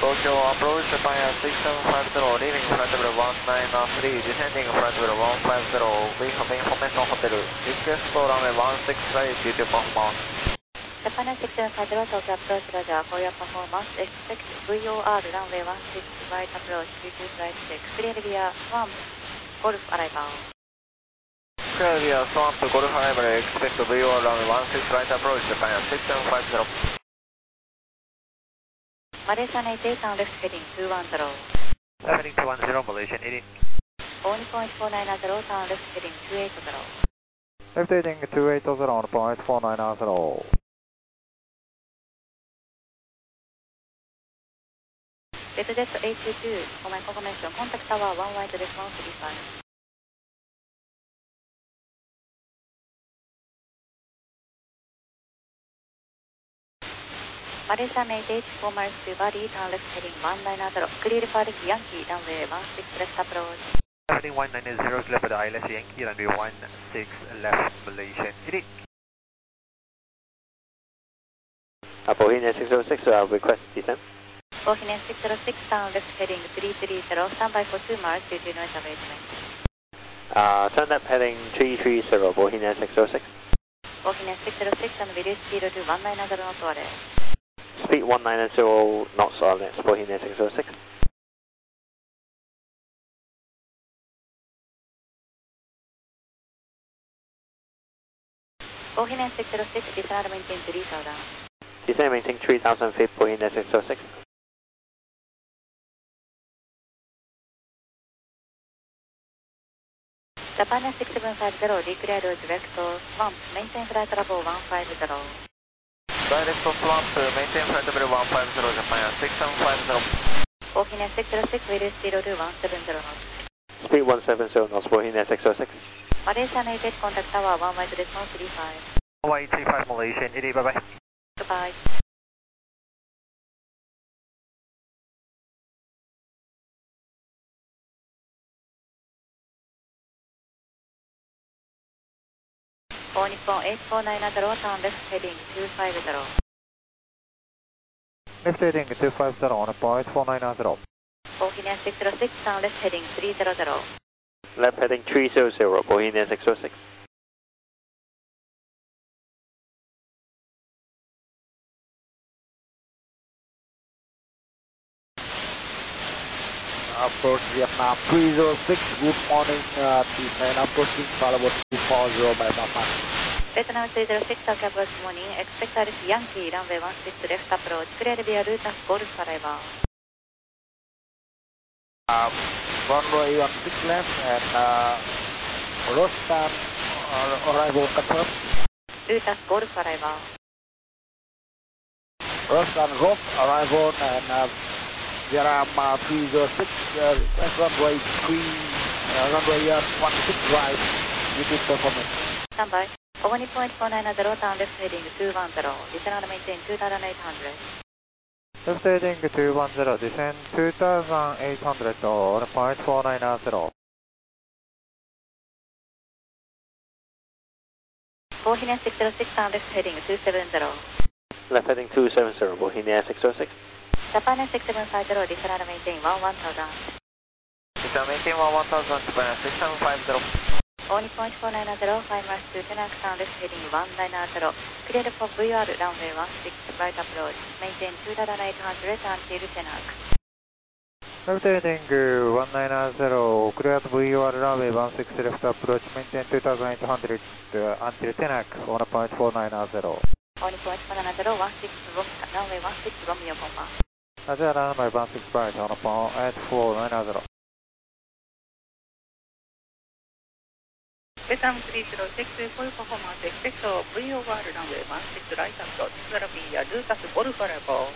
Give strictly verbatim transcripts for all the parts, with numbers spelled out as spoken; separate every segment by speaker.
Speaker 1: Tokyo approach Japan six seven five zero, leaving flight level one nine three, descending flight level one five zero, we have information hotel, request for runway one six right due to performance.
Speaker 2: Japan six seven five zero, Tokyo approach Roger, for your performance, expect V O R runway one six right approach due to flight six, clear via swamp, golf arrival.
Speaker 1: Clear via swamp, golf arrival, expect V O R runway one six right approach Japan six seven five zero.
Speaker 2: Malaysian eighty-eight on left heading two one zero.
Speaker 1: Heading two one zero, Malaysian eighty.
Speaker 2: Oni point four nine zero, on left heading two eight zero.
Speaker 3: Left heading two eight zero on point four nine zero.
Speaker 2: JetJet eight two two, command confirmation, contact tower one wide response three five. Malaysian eighty-eight, four miles to Bali, turn left heading one nine zero, clear for Yankee, runway one six left approach.
Speaker 1: Heading one nine zero, clear for the I L S Yankee, runway one six left, Malaysian eighty.
Speaker 4: Bohemian six zero six, uh, request descent.
Speaker 2: Bohemian six zero six, turn left heading three three zero, standby for two miles due to noise abatement.
Speaker 4: Uh, turn left heading three three zero, Bohemian six zero six.
Speaker 2: Bohemian six zero six, and reduce speed to one nine zero knots order.
Speaker 4: Speed one nine zero knots on it, Bohemian six zero six.
Speaker 2: Bohemian six zero six, descend maintain three thousand.
Speaker 4: Descend maintain three thousand feet, Bohemian six zero six.
Speaker 2: Japan six seven five zero, declared direct swamp, maintain flight level one five zero.
Speaker 1: Direct swamp, maintain flight level one five zero, Japan six seven five zero.
Speaker 2: Bohemian six zero six, reduce speed to one seven zero knots.
Speaker 4: Speed one seven zero knots, Bohemian six zero six.
Speaker 2: Malaysian eighty-eight, contact tower one wide response three five.
Speaker 1: one eight three five, Malaysian eighty, bye bye.
Speaker 2: Goodbye. For Nippon eight four nine zero, turn left heading two five zero.
Speaker 3: Left heading two five zero on point four nine zero.
Speaker 2: Bohemian six zero six, turn left heading three zero zero.
Speaker 4: Left heading three zero zero, Bohemian six zero six.
Speaker 5: Approach Vietnam three zero six, good morning, uh, descend approaching Palabo two four zero by Papa.
Speaker 2: Vietnam three zero six, Tokyo approach morning, expect Alice Yankee, runway one six left approach, clear via Lutas Golf arrival.
Speaker 5: Uh, runway one six left and uh, Rostan uh, arrival confirmed.
Speaker 2: Lutas Golf arrival.
Speaker 5: Rostan Golf arrival and uh, Vietnam uh, three zero six, uh, request runway three, uh, runway uh, one six right, repeat performance.
Speaker 2: Standby. Over point four nine zero, turn left heading two one zero, descend maintain two thousand eight hundred.
Speaker 3: Left heading two one zero, descend two thousand eight hundred on point four nine zero.
Speaker 2: Bohemian six zero six, turn left heading two seven zero.
Speaker 4: Left heading two seven zero, Bohemian six zero six.
Speaker 2: Japan six seven five zero, descend maintain one one thousand.
Speaker 1: Descend maintain one one thousand, Japan six seven five zero.
Speaker 2: Only point four nine zero, five miles to Tenax, turn left heading one nine zero. Cleared for V R, runway one six right approach. Maintain two thousand eight hundred until Tenax.
Speaker 3: Left heading one nine zero, cleared V O R runway one six left approach, maintain two thousand eight hundred uh, until Tenac on point four nine zero.
Speaker 2: Only point four nine zero, one six, runway one six, Romeo Papa.
Speaker 3: Asia runway one six right on point four nine zero.
Speaker 6: Vietnam three zero six, for your performance, expect V O R runway one six right approach, therapy, Lutas Golf arrival.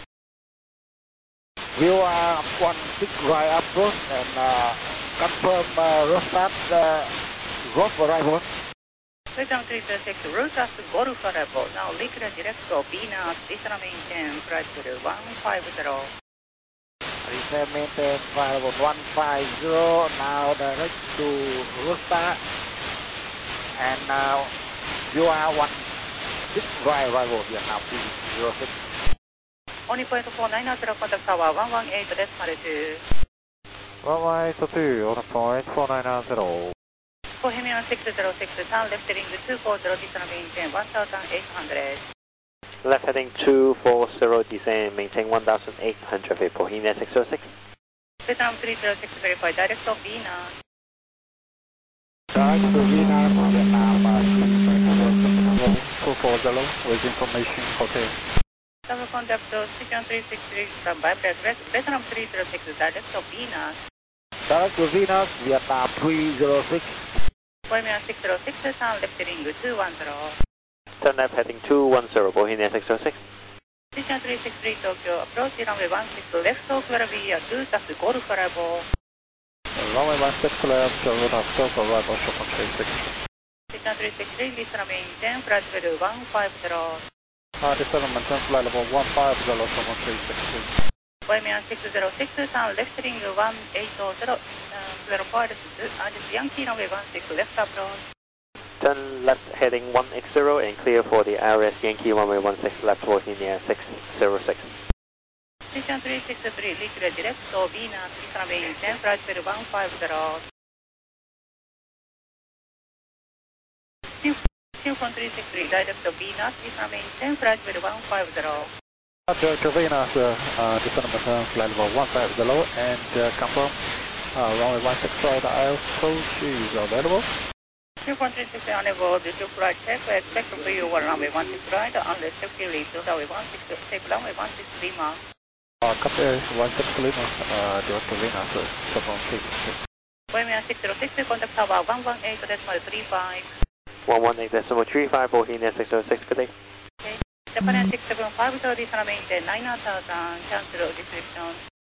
Speaker 5: V O R one six right approach and uh, confirm uh, Rostat uh, Golf arrival.
Speaker 6: Vietnam three zero six, Lutas Golf arrival. Now liquid direct to Venus, descend maintain flight level one five zero.
Speaker 5: Descend maintain flight level one five zero, now direct to Rostat. And now you are one six right arrival Vietnam three zero six.
Speaker 6: Only point four nine zero, contact tower one one eight decimal two.
Speaker 3: one one eight two on point four nine zero.
Speaker 6: Bohemian six zero six, turn left heading two four zero, descend maintain one thousand eight hundred.
Speaker 4: Left heading two four zero, descend maintain one thousand eight hundred feet, Bohemia six zero six.
Speaker 6: Vietnam three zero six, verify direct of Venus.
Speaker 5: Direct to Venus, Vietnam two four zero with information hotel.
Speaker 6: Double contact to Vietnam three six three, from bypass Vietnam three zero six, direct of Venus.
Speaker 5: Direct to Venus, Vietnam three zero six.
Speaker 6: Bohemian six zero six, turn left heading two one zero.
Speaker 4: Turn left heading two one zero, Bohemia six zero six.
Speaker 6: Vietnam three six three, Tokyo, approach runway one six, left talk via two taxi Golf arrival.
Speaker 5: Runway one six left, Golf arrival, Chopin three six.
Speaker 6: Vietnam three six three, descend maintain, flight level one five zero.
Speaker 5: Uh, descend maintain, flight level one five zero, Chopin three six.
Speaker 6: Bohemian six zero six, turn left heading one eight zero, uh, verify this is Yankee runway one six, left approach.
Speaker 4: Turn left heading one X zero and clear for the R S Yankee runway one six left, Bohemia six zero six.
Speaker 6: Vietnam three six three, liquid direct to Venus, descend maintain, flight level one five zero. Houston three six three, direct to Venus, descend maintain, flight level one five zero.
Speaker 5: To, to Venus, uh, uh, descend maintain, flight level one five zero and uh, confirm uh, runway one six right, approach is available.
Speaker 6: Houston three six three, unable to do flight check, we expect to be over runway one six right, unless safety leads to runway one six, take runway one six Lima.
Speaker 5: Uh, copy one six Lima, uh, direct to Venus, uh, Chopin three six.
Speaker 6: Bohemian six zero six, contact tower one one eight decimal three five.
Speaker 4: one one eight decimal three five, Bohemia six zero six, good day.
Speaker 6: Okay. Japan six seven five zero, descend maintain nine thousand, cancel restriction.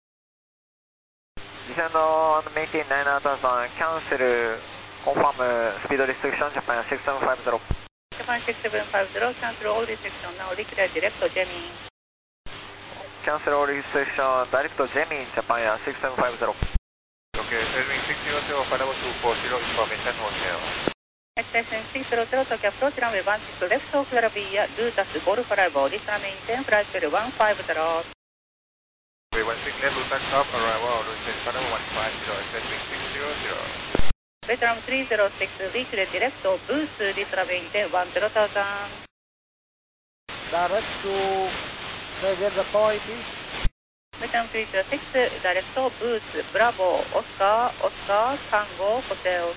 Speaker 1: Descend on maintain nine thousand, cancel, confirm speed restriction, Japan six seven five zero.
Speaker 6: Japan six seven five zero, cancel all restriction, now declare direct to Gemini.
Speaker 1: Cancel all restriction, direct to Gemini, Japan six seven five zero.
Speaker 3: Okay, Termin six zero zero, Panama two four zero, information hotel.
Speaker 6: Extension six zero zero, Tokyo approach runway one six, left talk via two taxi Golf arrival, descend maintain, flight level one five zero.
Speaker 3: Runway one six left, Luton Top, arrival, Luton Panama one five zero, extension six zero zero.
Speaker 6: Vietnam three zero six, liquid direct to boost, descend maintain one zero thousand.
Speaker 5: Direct to, say again the point is?
Speaker 6: Vietnam three zero six, direct to boost, Bravo, Oscar, Oscar, Tango, Hotel.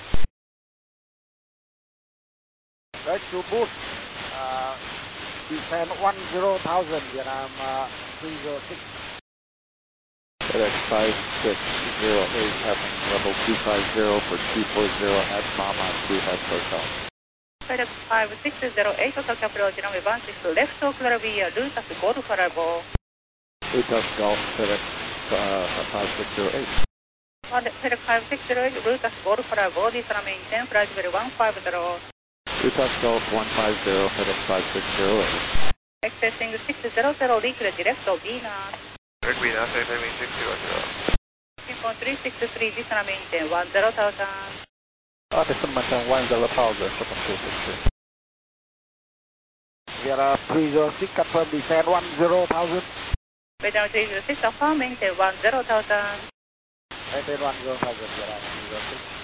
Speaker 5: Right to boot, uh, descend one zero thousand, Vietnam uh, three zero six. FedEx five six zero eight, having level two five zero for two four zero at Mama two F Hotel.
Speaker 6: FedEx five six zero eight, Tokyo approach runway one six, left talk via two taxi Golf arrival.
Speaker 5: Lucas Golf, FedEx uh, five six zero eight.
Speaker 6: FedEx five six zero eight, Lucas Golf arrival, descend maintain, flight level one five zero.
Speaker 5: Lucas Golf one five zero, FedEx five six zero eight.
Speaker 6: Accessing six zero zero, liquid direct to Venus.
Speaker 3: Direct Venus, Termin six zero zero.
Speaker 6: Houston three six three, descend maintain one zero thousand.
Speaker 5: Uh, descend maintain one zero thousand, Chopin three six three. Vietnam three zero six, confirm descend one zero thousand.
Speaker 6: Vietnam three zero six, confirm maintain one zero thousand.
Speaker 5: Maintain one zero thousand, Vietnam three zero six.